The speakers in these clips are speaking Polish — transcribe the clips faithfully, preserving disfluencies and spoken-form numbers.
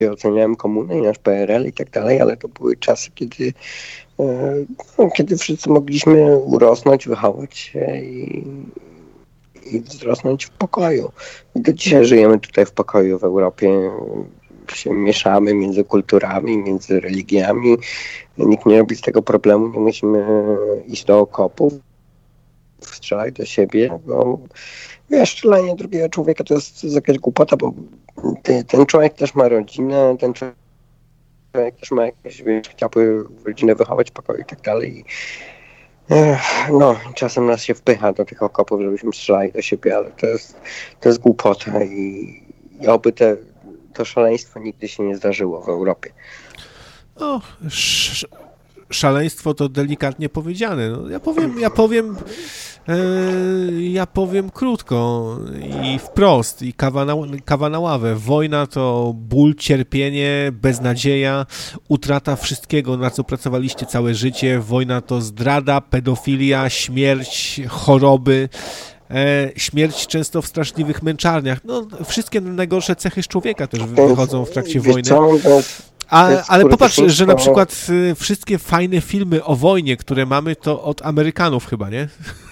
oceniałem komunę i nasz P R L i tak dalej, ale to były czasy, kiedy, no, kiedy wszyscy mogliśmy urosnąć, wychować się i, i wzrosnąć w pokoju. I do dzisiaj żyjemy tutaj w pokoju w Europie, się mieszamy między kulturami, między religiami. Nikt nie robi z tego problemu, nie musimy iść do okopów, strzelać do siebie, bo wiesz, strzelanie drugiego człowieka to jest, to jest jakaś głupota, bo ty, ten człowiek też ma rodzinę, ten człowiek też ma jakieś, wiesz, chciałby rodzinę wychować w pokoju i tak dalej. No, czasem nas się wpycha do tych okopów, żebyśmy strzelali do siebie, ale to jest, to jest głupota i, i oby te, to szaleństwo nigdy się nie zdarzyło w Europie. No, sz- szaleństwo to delikatnie powiedziane. No, ja powiem, ja powiem, e, ja powiem krótko i wprost, i kawa na, kawa na ławę. Wojna to ból, cierpienie, beznadzieja, utrata wszystkiego, na co pracowaliście całe życie. Wojna to zdrada, pedofilia, śmierć, choroby. E, śmierć często w straszliwych męczarniach. No, wszystkie najgorsze cechy z człowieka też wychodzą w trakcie wojny. A, ale popatrz, że na przykład y, wszystkie fajne filmy o wojnie, które mamy, to od Amerykanów chyba, nie?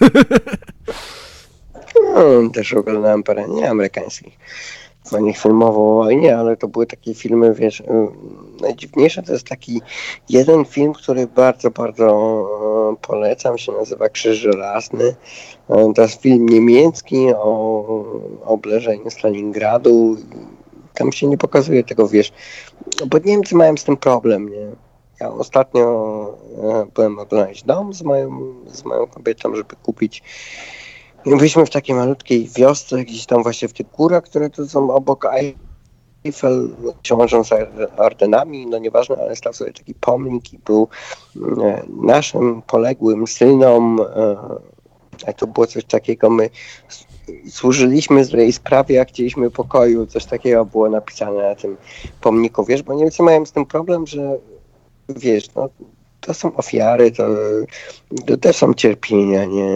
No, też oglądałem parę nie amerykańskich fajnych filmów o wojnie, ale to były takie filmy, wiesz, najdziwniejsze to jest taki jeden film, który bardzo, bardzo polecam, się nazywa Krzyż Żelazny. To jest film niemiecki o obleżeniu Stalingradu. Tam się nie pokazuje tego, wiesz, bo Niemcy mają z tym problem, nie? Ja ostatnio byłem oglądać dom z moją, z moją kobietą, żeby kupić. I byliśmy w takiej malutkiej wiosce, gdzieś tam właśnie w tych górach, które tu są obok Eiffel, się łączą z Ardenami, no nieważne, ale stał sobie taki pomnik i był naszym poległym synom, a to było coś takiego, my służyliśmy złej sprawie, a chcieliśmy pokoju, coś takiego było napisane na tym pomniku, wiesz, bo Niemcy mają z tym problem, że wiesz, no to są ofiary, to, to też są cierpienia, nie,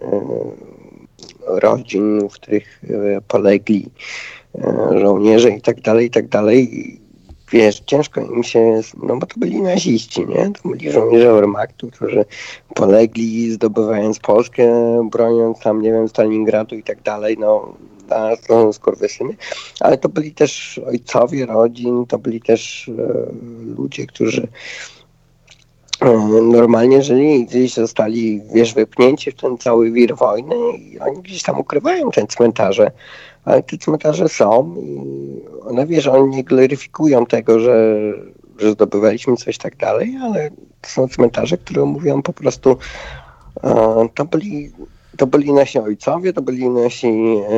rodzin, w których polegli żołnierze i tak dalej, i tak dalej. Wiesz, ciężko im się, no bo to byli naziści, nie? To byli żołnierze Wehrmachtu, którzy polegli zdobywając Polskę, broniąc tam, nie wiem, Stalingradu i tak dalej, no a to są skurwysyny, ale to byli też ojcowie rodzin, to byli też e, ludzie, którzy e, normalnie żyli i gdzieś zostali, wiesz, wypchnięci w ten cały wir wojny i oni gdzieś tam ukrywają te cmentarze, ale te cmentarze są i one, wiesz, oni nie gloryfikują tego, że, że zdobywaliśmy coś tak dalej, ale to są cmentarze, które mówią po prostu e, to byli to byli nasi ojcowie, to byli nasi e,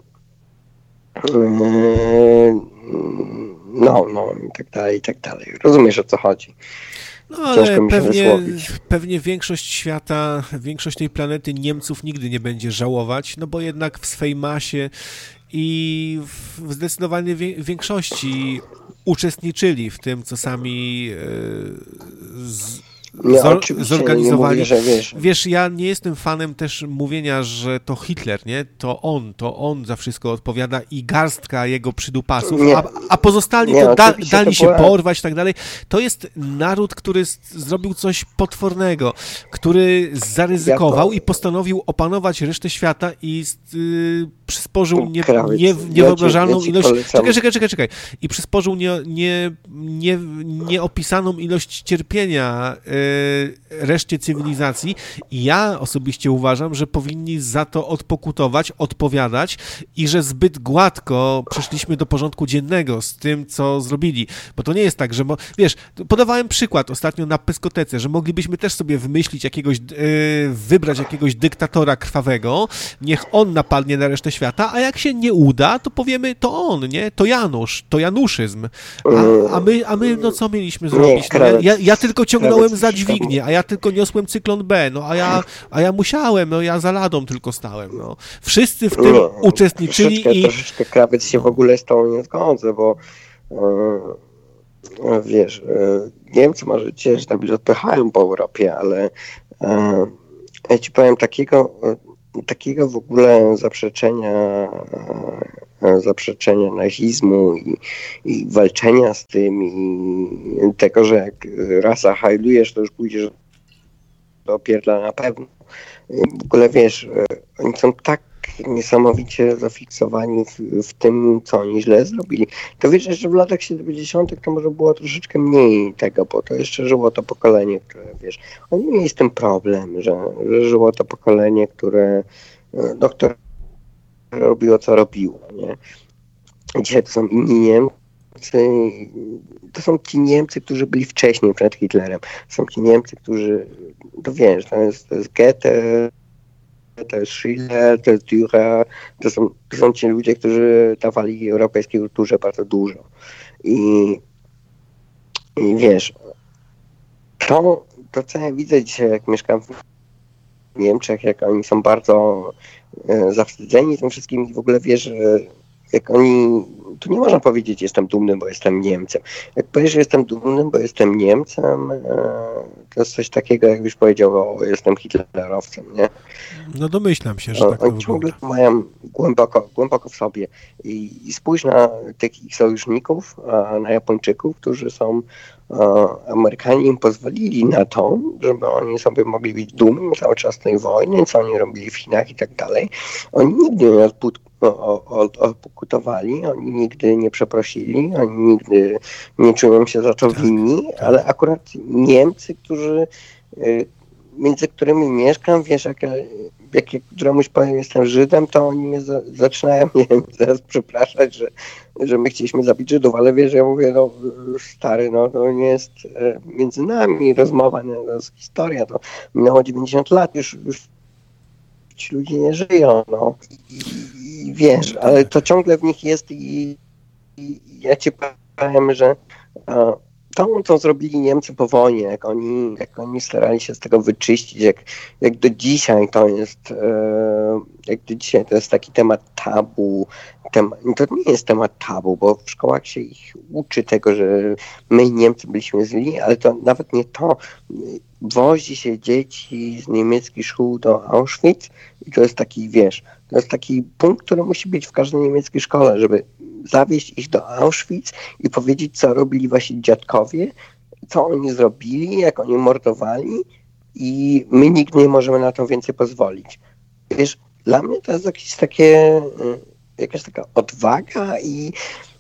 e, no, no i tak dalej, i tak dalej. Rozumiesz, o co chodzi. No ale pewnie, pewnie większość świata, większość tej planety Niemców nigdy nie będzie żałować, no bo jednak w swej masie i w zdecydowanej większości uczestniczyli w tym, co sami z, nie, zor, zorganizowali. Nie mówię, że wiesz. wiesz, ja nie jestem fanem też mówienia, że to Hitler, nie? To on, to on za wszystko odpowiada i garstka jego przydupasów, a, a pozostali nie, to da, dali to się była... porwać i tak dalej. To jest naród, który z, zrobił coś potwornego, który zaryzykował ja to... i postanowił opanować resztę świata i y, przysporzył nie, nie, niewyobrażalną ja ci, ja ci ilość... Czekaj, czekaj, czekaj, czekaj. I przysporzył nie, nie, nie, nieopisaną ilość cierpienia y, reszcie cywilizacji i ja osobiście uważam, że powinni za to odpokutować, odpowiadać i że zbyt gładko przeszliśmy do porządku dziennego z tym, co zrobili. Bo to nie jest tak, że, mo- wiesz, podawałem przykład ostatnio na Pyskotece, że moglibyśmy też sobie wymyślić jakiegoś, yy, wybrać jakiegoś dyktatora krwawego, niech on napadnie na resztę świata, a jak się nie uda, to powiemy, to on, nie? To Janusz, to januszyzm. A, a, my, a my, no co mieliśmy zrobić? No, ja, ja tylko ciągnąłem za dźwignię, a ja tylko niosłem cyklon B, no a ja, a ja musiałem, no ja za ladą tylko stałem, no. Wszyscy w tym nie, uczestniczyli troszeczkę, i... Troszeczkę krawiec się w ogóle z tą nie zgodzę, bo e, wiesz, e, Niemcy może cię tam odpychają po Europie, ale e, ja ci powiem takiego, takiego w ogóle zaprzeczenia zaprzeczenia nazizmu i, i walczenia z tym i tego, że jak raz zahajlujesz, to już pójdziesz do pierdla na pewno. W ogóle wiesz, oni są tak niesamowicie zafiksowani w, w tym, co oni źle zrobili. To wiesz, że w latach siedemdziesiątych to może było troszeczkę mniej tego, bo to jeszcze żyło to pokolenie, które wiesz, oni mieli z tym problem, że, że żyło to pokolenie, które no, które robiło, co robiło, nie? Dzisiaj to są inni Niemcy, to są ci Niemcy, którzy byli wcześniej przed Hitlerem. Są ci Niemcy, którzy, to wiesz, to jest, to jest Goethe, to jest Schiller, to jest Dürer, to są, to są ci ludzie, którzy dawali europejskiej kulturze bardzo dużo. I, i wiesz, to, to co ja widzę dzisiaj, jak mieszkam w Niemczech, jak oni są bardzo e, zawstydzeni tym wszystkim i w ogóle wiesz, że jak oni, tu nie można powiedzieć jestem dumny, bo jestem Niemcem. Jak powiesz, że jestem dumny, bo jestem Niemcem, e, to jest coś takiego, jakbyś powiedział, o, jestem hitlerowcem, nie? No domyślam się, że tak to Oni ciągle mają głęboko, głęboko w sobie. I, I spójrz na tych ich sojuszników, a, na Japończyków, którzy są, a, Amerykanie im pozwolili na to, żeby oni sobie mogli być dumni cały czas tej wojny, co oni robili w Chinach i tak dalej. Oni nigdy nie odput, odpokutowali, oni nigdy nie przeprosili, oni nigdy nie czują się za to winni, ale akurat Niemcy, którzy między którymi mieszkam, wiesz, jak, jak, jak któremuś powiem, jestem Żydem, to oni mnie za, zaczynają, nie wiem, zaraz przepraszać, że, że my chcieliśmy zabić Żydów, ale wiesz, ja mówię, no stary, no to nie jest między nami rozmowa, no, to jest historia, to minęło dziewięćdziesiąt lat, już, już ci ludzie nie żyją, no. I, i wiesz, ale to ciągle w nich jest i, i ja ci powiem, że a, to, co zrobili Niemcy po wojnie, jak oni, jak oni starali się z tego wyczyścić, jak, jak do dzisiaj to jest, e, jak do dzisiaj to jest taki temat tabu. Temat, to nie jest temat tabu, bo w szkołach się ich uczy tego, że my Niemcy byliśmy źli, ale to nawet nie to. Wozi się dzieci z niemieckich szkół do Auschwitz i to jest taki, wiesz, to jest taki punkt, który musi być w każdej niemieckiej szkole, żeby zawieźć ich do Auschwitz i powiedzieć, co robili wasi dziadkowie, co oni zrobili, jak oni mordowali i my nigdy nie możemy na to więcej pozwolić. Wiesz, dla mnie to jest jakieś takie, jakaś taka odwaga i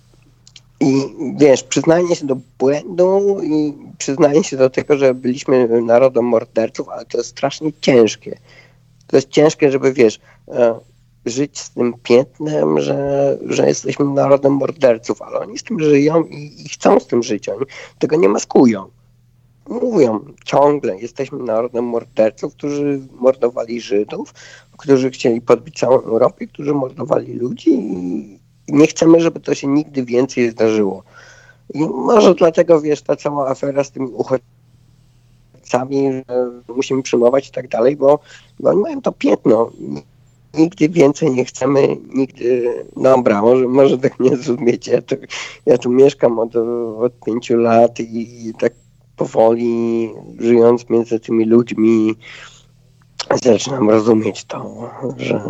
I wiesz, przyznanie się do błędu i przyznanie się do tego, że byliśmy narodem morderców, ale to jest strasznie ciężkie. To jest ciężkie, żeby wiesz, żyć z tym piętnem, że, że jesteśmy narodem morderców, ale oni z tym żyją i, i chcą z tym żyć. Oni tego nie maskują. Mówią ciągle, jesteśmy narodem morderców, którzy mordowali Żydów, którzy chcieli podbić całą Europę, którzy mordowali ludzi i nie chcemy, żeby to się nigdy więcej zdarzyło. I może dlatego, wiesz, ta cała afera z tymi uchodźcami, że musimy przyjmować i tak dalej, bo, bo oni mają to piętno. Nigdy więcej nie chcemy, nigdy, dobra, może, może tak nie zrozumiecie, ja tu, ja tu mieszkam od, od pięciu lat i, i tak powoli, żyjąc między tymi ludźmi, zaczynam rozumieć to, że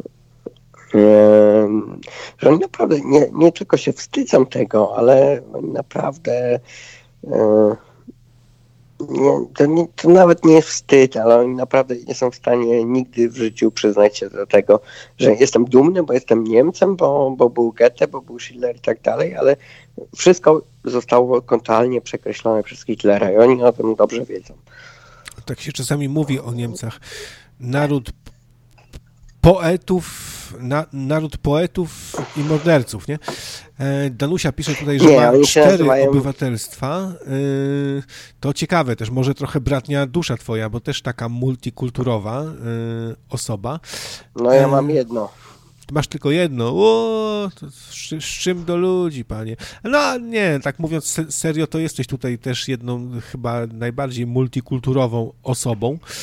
że oni naprawdę nie, nie tylko się wstydzą tego, ale oni naprawdę nie, to, nie, to nawet nie jest wstyd, ale oni naprawdę nie są w stanie nigdy w życiu przyznać się do tego, że jestem dumny, bo jestem Niemcem, bo, bo był Goethe, bo był Schiller i tak dalej, ale wszystko zostało totalnie przekreślone przez Hitlera i oni o tym dobrze wiedzą. Tak się czasami mówi o Niemcach. Naród poetów, na, naród poetów i morderców, nie? Danusia pisze tutaj, że nie, ma cztery nazywają... obywatelstwa. To ciekawe też, może trochę bratnia dusza twoja, bo też taka multikulturowa osoba. No ja mam jedno. Masz tylko jedno. O, to z, z czym do ludzi, panie. No nie, tak mówiąc serio, to jesteś tutaj też jedną chyba najbardziej multikulturową osobą.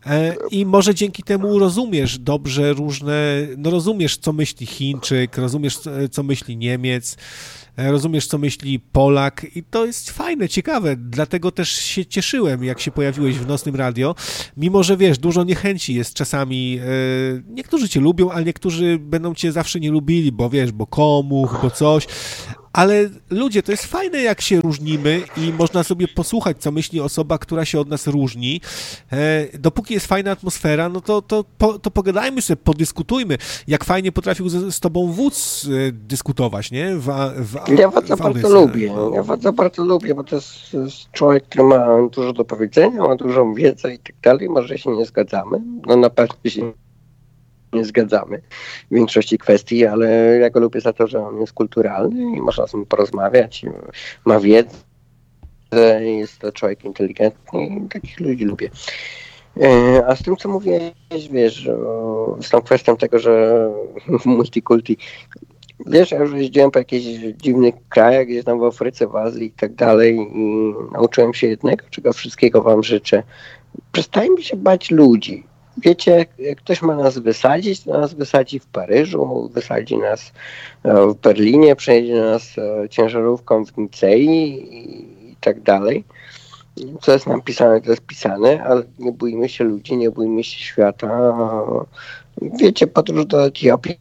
i może dzięki temu rozumiesz dobrze różne, no rozumiesz, co myśli Chińczyk, rozumiesz, co myśli Niemiec, rozumiesz, co myśli Polak i to jest fajne, ciekawe, dlatego też się cieszyłem, jak się pojawiłeś w Nocnym Radio, mimo że wiesz, dużo niechęci jest czasami, niektórzy cię lubią, ale niektórzy będą cię zawsze nie lubili, bo wiesz, bo komuch, bo coś, ale ludzie, to jest fajne, jak się różnimy i można sobie posłuchać, co myśli osoba, która się od nas różni. E, dopóki jest fajna atmosfera, no to, to, po, to pogadajmy sobie, podyskutujmy. Jak fajnie potrafił z, z tobą wódz e, dyskutować, nie? W, w, ja bardzo, bardzo lubię. Ja bardzo, bardzo lubię, bo to jest, jest człowiek, który ma dużo do powiedzenia, ma dużą wiedzę i tak dalej. Może się nie zgadzamy. No na pewno się nie zgadzamy w większości kwestii, ale ja go lubię za to, że on jest kulturalny i można z nim porozmawiać, ma wiedzę, jest to człowiek inteligentny i takich ludzi lubię. A z tym, co mówiłeś, wiesz, z tą kwestią tego, że multikulti, wiesz, ja już jeździłem po jakichś dziwnych krajach, gdzieś tam w Afryce, w Azji i tak dalej i nauczyłem się jednego, czego wszystkiego wam życzę. Przestańmy się bać ludzi. Wiecie, jak ktoś ma nas wysadzić, to nas wysadzi w Paryżu, wysadzi nas w Berlinie, przejedzie nas ciężarówką w Nicei i tak dalej. Co jest nam pisane, to jest pisane, ale nie bójmy się ludzi, nie bójmy się świata. Wiecie, podróż do Etiopii,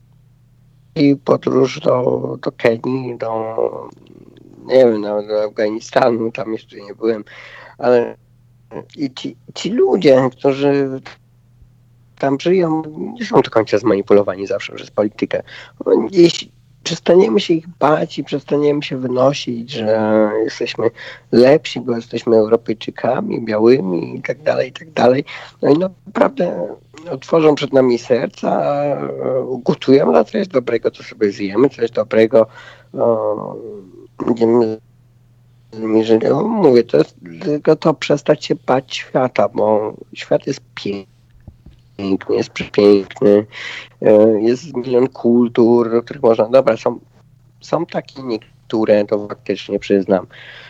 podróż do, do Kenii, do, nie wiem, no, do Afganistanu, tam jeszcze nie byłem, ale i ci, ci ludzie, którzy tam żyją, nie są do końca zmanipulowani zawsze przez politykę. Jeśli przestaniemy się ich bać i przestaniemy się wynosić, że jesteśmy lepsi, bo jesteśmy Europejczykami, białymi i tak dalej, i tak dalej, no i naprawdę otworzą przed nami serca, ugotują na coś dobrego, to sobie zjemy, coś dobrego, o, będziemy jeżeli, o, mówię, to jest tylko to przestać się bać świata, bo świat jest piękny. Piękny, jest przepiękny, jest milion kultur, o których można, dobra, są, są takie niektóre, to faktycznie przyznam,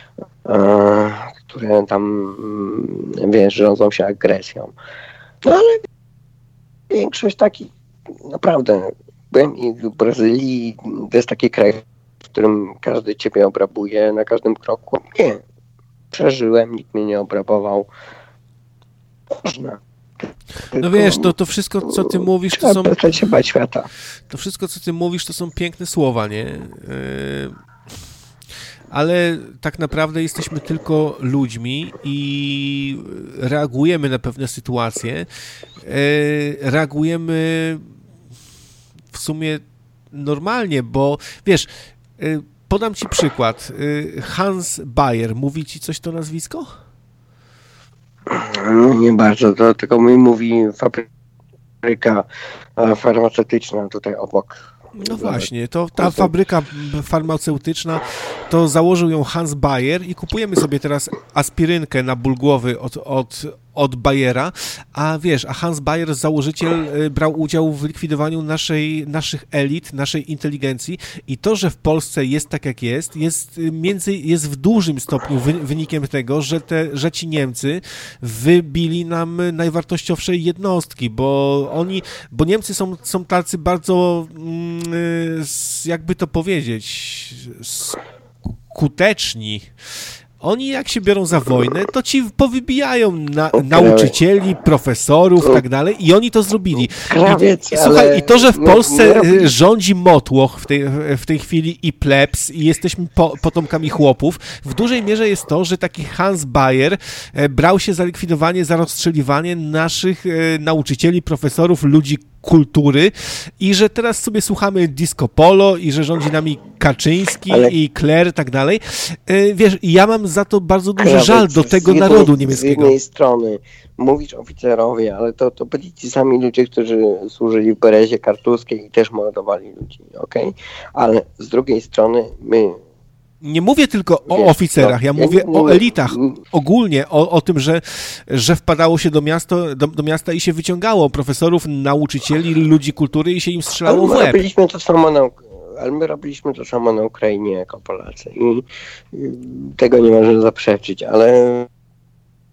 które tam, wiesz, rządzą się agresją. No ale większość takich, naprawdę, byłem i w Brazylii, to jest taki kraj, w którym każdy ciebie obrabuje na każdym kroku. Nie, przeżyłem, nikt mnie nie obrabował. Można. No wiesz, to, to wszystko, co ty mówisz, to są... się bać świata. To wszystko, co ty mówisz, to są piękne słowa, nie? Yy, ale tak naprawdę jesteśmy tylko ludźmi i reagujemy na pewne sytuacje. Yy, reagujemy w sumie normalnie, bo wiesz, yy, podam ci przykład. Yy, Hans Bayer, mówi ci coś to nazwisko? No, nie bardzo, to tylko mi mówi fabryka farmaceutyczna tutaj obok. No właśnie, to ta fabryka farmaceutyczna, to założył ją Hans Bayer i kupujemy sobie teraz aspirynkę na ból głowy od, od, od Bayera, a wiesz, a Hans Bayer, założyciel, brał udział w likwidowaniu naszej, naszych elit, naszej inteligencji i to, że w Polsce jest tak, jak jest, jest, między, jest w dużym stopniu wy, wynikiem tego, że, te, że ci Niemcy wybili nam najwartościowsze jednostki, bo oni, bo Niemcy są, są tacy bardzo, jakby to powiedzieć, skuteczni. Oni jak się biorą za wojnę, to ci powybijają na, nauczycieli, profesorów i tak dalej i oni to zrobili. I, i, słuchaj, i to, że w Polsce rządzi motłoch w tej, w tej chwili i plebs i jesteśmy po, potomkami chłopów, w dużej mierze jest to, że taki Hans Bayer brał się za likwidowanie, za rozstrzeliwanie naszych nauczycieli, profesorów, ludzi kultury i że teraz sobie słuchamy disco polo i że rządzi nami Kaczyński ale... i Kler i tak dalej. Wiesz, ja mam za to bardzo duży Krawiec, żal do tego jednej, narodu niemieckiego. Z jednej strony mówisz oficerowie, ale to, to byli ci sami ludzie, którzy służyli w Berezie Kartuskiej i też mordowali ludzi, okej? Okay? Ale z drugiej strony my Nie mówię tylko o Wiesz, oficerach, no, ja mówię ja, o elitach, ogólnie o, o tym, że, że wpadało się do, miasto, do, do miasta i się wyciągało profesorów, nauczycieli, ludzi kultury i się im strzelało w łeb. Robiliśmy to samo na, ale my robiliśmy to samo na Ukrainie jako Polacy i, i tego nie można zaprzeczyć, ale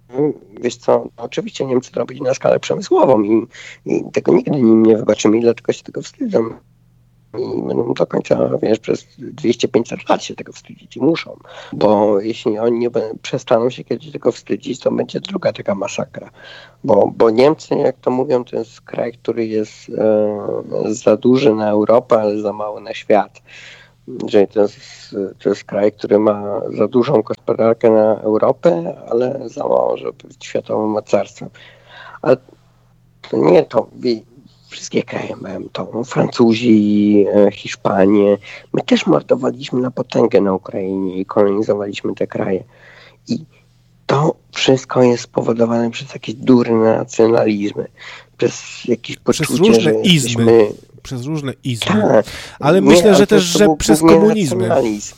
wiesz co, oczywiście Niemcy to robili na skalę przemysłową i, i tego nigdy im nie wybaczymy i dlatego się tego wstydzą. I będą do końca, wiesz, przez dwieście pięćset lat się tego wstydzić i muszą. Bo jeśli oni nie b- przestaną się kiedyś tego wstydzić, to będzie druga taka masakra. Bo, bo Niemcy, jak to mówią, to jest kraj, który jest e, za duży na Europę, ale za mały na świat. Że to jest, to jest kraj, który ma za dużą gospodarkę na Europę, ale za mało, żeby być światowym mocarstwem. Ale to nie to. Wszystkie kraje mają to. Francuzi, Hiszpanie. My też mordowaliśmy na potęgę na Ukrainie i kolonizowaliśmy te kraje. I to wszystko jest spowodowane przez jakieś durne nacjonalizmy. Przez jakieś poczucie, przez różne że izmy. jesteśmy... Przez różne izmy. Tak. Ale Nie, myślę, ale że to, też, to że był przez głównie komunizmy. nacjonalizm.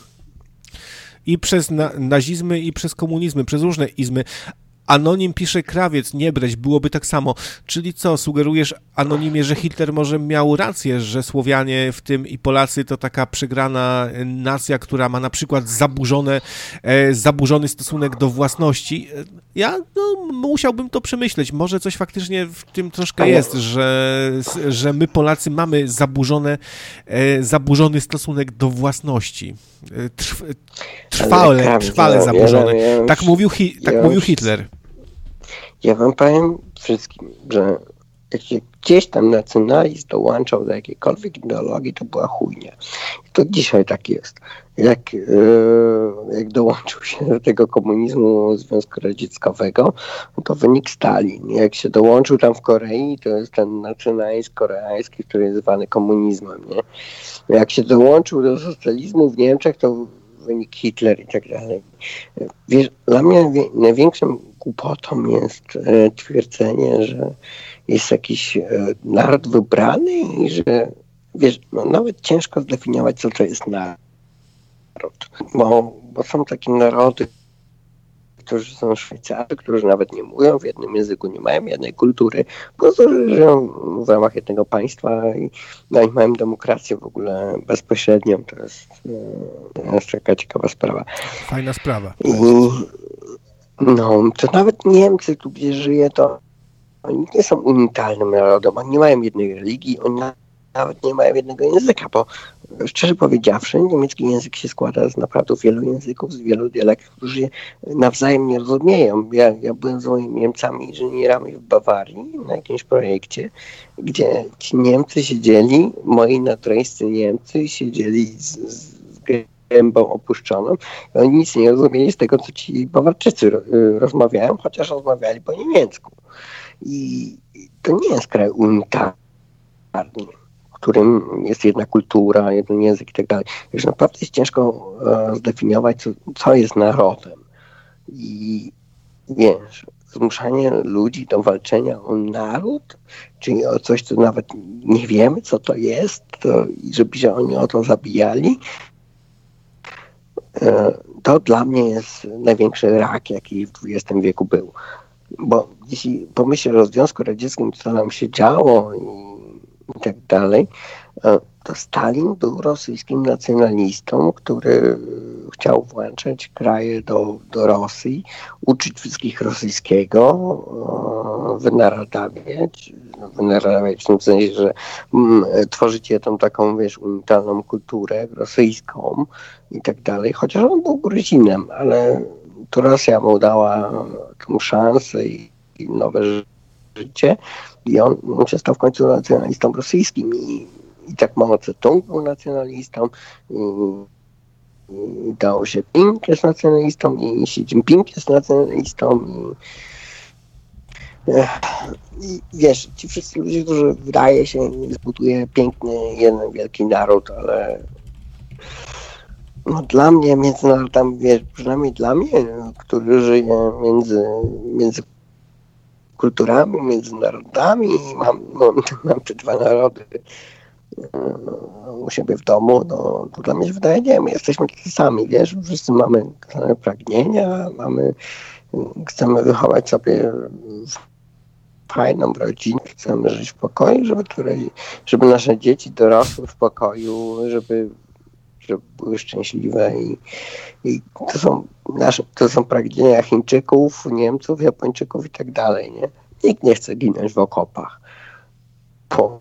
I przez na, nazizmy, i przez komunizmy, przez różne izmy. Anonim pisze Krawiec, nie brać, byłoby tak samo. Czyli co, sugerujesz, Anonimie, że Hitler może miał rację, że Słowianie, w tym i Polacy, to taka przegrana nacja, która ma na przykład zaburzone, e, zaburzony stosunek do własności. Ja no, musiałbym to przemyśleć. Może coś faktycznie w tym troszkę jest, że, że my Polacy mamy zaburzone, e, zaburzony stosunek do własności. Trw, trwale, Ale, trwale ja, zaburzony. ja, ja, tak mówił, hi, tak ja, mówił Hitler. Ja wam powiem wszystkim, że jak się gdzieś tam nacjonalizm dołączał do jakiejkolwiek ideologii, to była chujnia. I to dzisiaj tak jest. Jak, yy, jak dołączył się do tego komunizmu Związku Radzieckiego, to wynik Stalin. Jak się dołączył tam w Korei, to jest ten nacjonalizm koreański, który jest zwany komunizmem. Nie? Jak się dołączył do socjalizmu w Niemczech, to wynik Hitler i tak dalej. Wiesz, dla mnie największym głupotą jest e, twierdzenie, że jest jakiś e, naród wybrany i że, wiesz, no, nawet ciężko zdefiniować, co to jest naród. Bo, bo są takie narody, którzy są Szwajcarzy, którzy nawet nie mówią w jednym języku, nie mają jednej kultury, po prostu żyją w ramach jednego państwa i, no, i mają demokrację w ogóle bezpośrednią. To jest, to jest taka ciekawa sprawa. Fajna sprawa. I no, to nawet Niemcy, tu gdzie żyje, to oni nie są unitarnym narodem, oni nie mają jednej religii, oni nawet nie mają jednego języka, bo szczerze powiedziawszy, niemiecki język się składa z naprawdę wielu języków, z wielu dialektów, którzy się nawzajem nie rozumieją. Ja, ja byłem z moimi Niemcami inżynierami w Bawarii na jakimś projekcie, gdzie ci Niemcy siedzieli, moi naturalscy Niemcy siedzieli z, z gębą opuszczoną i oni nic nie rozumieli z tego, co ci Bawarczycy rozmawiają, chociaż rozmawiali po niemiecku. I to nie jest kraj unitarny, w którym jest jedna kultura, jeden język i tak dalej. Już naprawdę jest ciężko e, zdefiniować, co, co jest narodem. I wiesz, zmuszanie ludzi do walczenia o naród, czyli o coś, co nawet nie wiemy, co to jest, to, i żeby się oni o to zabijali, e, to dla mnie jest największy rak, jaki w dwudziestym wieku był. Bo jeśli pomyślę o Związku Radzieckim, co nam się działo i i tak dalej, to Stalin był rosyjskim nacjonalistą, który chciał włączać kraje do, do Rosji, uczyć wszystkich rosyjskiego, wynaradawiać, wynaradawiać w tym sensie, że mm, tworzyć jedną taką, wiesz, unitarną kulturę rosyjską i tak dalej, chociaż on był Gruzinem, ale to Rosja mu dała tą szansę i, i nowe życie. I on, on się stał w końcu nacjonalistą rosyjskim i, i tak Mao Tse-tung był nacjonalistą i, i Dao Xiaoping jest nacjonalistą i Xi Jinping jest nacjonalistą i, i wiesz, ci wszyscy ludzie, którzy wydaje się zbuduje piękny, jeden wielki naród, ale no dla mnie między narodami, wiesz, przynajmniej dla mnie, który żyje między, między kulturami, między narodami. Mam, mam, mam te dwa narody u siebie w domu. No, to dla mnie się wydaje, nie, my jesteśmy tacy sami, wiesz, wszyscy mamy same pragnienia, mamy, chcemy wychować sobie fajną rodzinę, chcemy żyć w pokoju, żeby, której, żeby nasze dzieci dorosły w pokoju, żeby, żeby były szczęśliwe i, i to są nasze, to są pragnienia Chińczyków, Niemców, Japończyków i tak dalej, nie? Nikt nie chce ginąć w okopach. Po,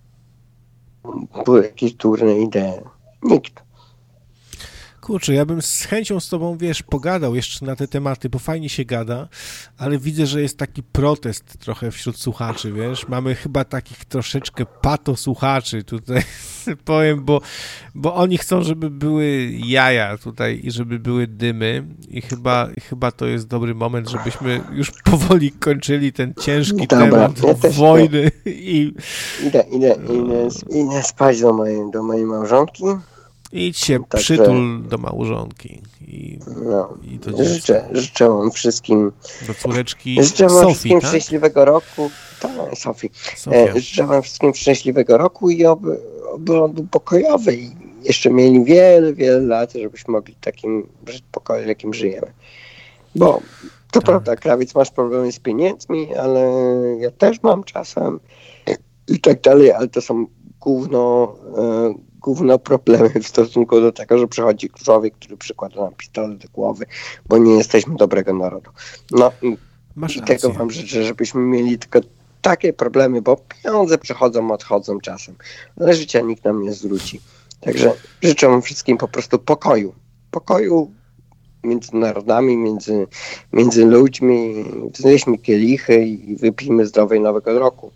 były jakieś durne idee. Nikt. Kurczę, ja bym z chęcią z tobą, wiesz, pogadał jeszcze na te tematy, bo fajnie się gada, ale widzę, że jest taki protest trochę wśród słuchaczy, wiesz, mamy chyba takich troszeczkę pato-słuchaczy tutaj, powiem, bo, bo oni chcą, żeby były jaja tutaj i żeby były dymy i chyba, chyba to jest dobry moment, żebyśmy już powoli kończyli ten ciężki Dobra, temat ja też wojny i... Idę, idę, idę, idę spać do mojej, do mojej małżonki. Idź się Także, przytul do małżonki i, no, i do życzę, życzę wam wszystkim do córeczki życzę wam Sofii, wszystkim tak? szczęśliwego roku. Tak, Sofii. Sofia. E, życzę wam wszystkim szczęśliwego roku i oby, oby on był pokojowy i jeszcze mieli wiele, wiele lat, żebyśmy mogli takim żyć pokoju, jakim żyjemy. Bo to Tak. prawda, krawiec, masz problemy z pieniędzmi, ale ja też mam czasem i tak dalej, ale to są gówno, e, gówno problemy w stosunku do tego, że przychodzi człowiek, który przykłada nam pistolet do głowy, bo nie jesteśmy dobrego narodu. No i Masz tego rację. wam życzę, żebyśmy mieli tylko takie problemy, bo pieniądze przychodzą, odchodzą czasem, ale życia nikt nam nie zwróci. Także życzę wam wszystkim po prostu pokoju. Pokoju między narodami, między, między ludźmi, wznieśmy kielichy i wypijmy zdrowej nowego roku.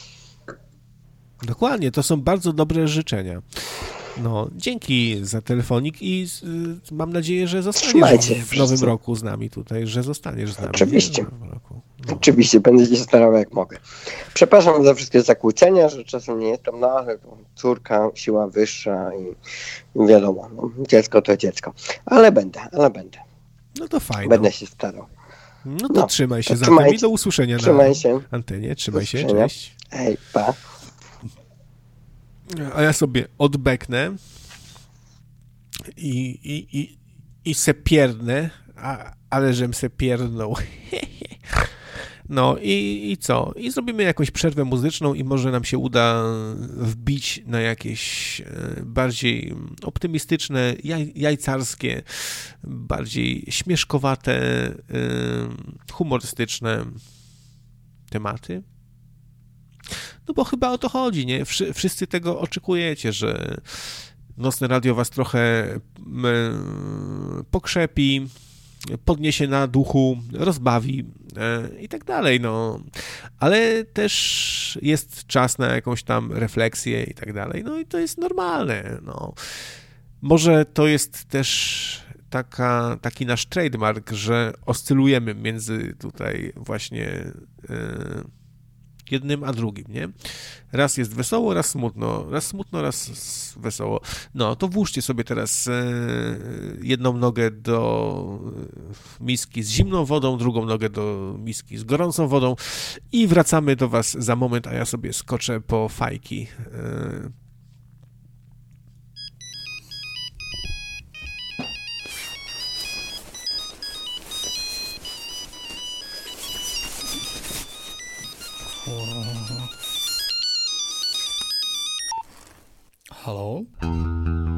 Dokładnie, to są bardzo dobre życzenia. No, dzięki za telefonik i y, mam nadzieję, że zostaniesz Trzymajcie w wszyscy. nowym roku z nami tutaj, że zostaniesz z nami. Oczywiście. Nie? W nowym roku. No. Oczywiście, będę się starał jak mogę. Przepraszam za wszystkie zakłócenia, że czasem nie jestem, no ale córka, siła wyższa i wiadomo, no, dziecko to dziecko. Ale będę, ale będę. No to fajnie. Będę się starał. No to No, trzymaj się to zatem trzymajcie. i do usłyszenia Trzymaj na się. antenie. Trzymaj Do się, usłyszenia. cześć. Hej, pa. A ja sobie odbeknę i, i, i, i se pierdnę, a, ale żem se pierdnął. No i, i co? I zrobimy jakąś przerwę muzyczną i może nam się uda wbić na jakieś e, bardziej optymistyczne, jaj, jajcarskie, bardziej śmieszkowate, e, humorystyczne tematy. No bo chyba o to chodzi, nie? Wszy, wszyscy tego oczekujecie, że Nocne Radio was trochę mm, pokrzepi, podniesie na duchu, rozbawi e, i tak dalej, no. Ale też jest czas na jakąś tam refleksję i tak dalej, no i to jest normalne, no. Może to jest też taka, taki nasz trademark, że oscylujemy między tutaj właśnie e, jednym a drugim, nie? Raz jest wesoło, raz smutno, raz smutno, raz wesoło. No, to włóżcie sobie teraz e, jedną nogę do miski z zimną wodą, drugą nogę do miski z gorącą wodą i wracamy do was za moment, a ja sobie skoczę po fajki. E, Hello?